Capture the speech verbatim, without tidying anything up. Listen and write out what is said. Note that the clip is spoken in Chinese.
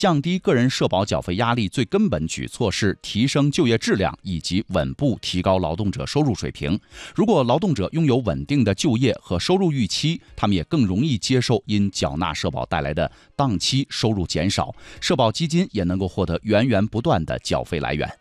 降低个人社保缴费压力最根本举措是提升就业质量以及稳步提高劳动者收入水平。如果劳动者拥有稳定的就业和收入预期，他们也更容易接受因缴纳社保带来的当期收入减少，社保基金也能够获得源源不断的缴费来源。